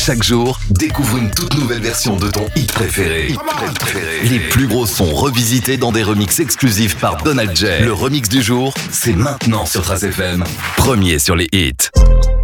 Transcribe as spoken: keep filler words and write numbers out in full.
Chaque jour, découvre une toute nouvelle version de ton hit préféré. Hit préféré. Les plus gros sons revisités dans des remixes exclusifs par Donald J. Le remix du jour, c'est maintenant sur Trace F M. Premier sur les hits.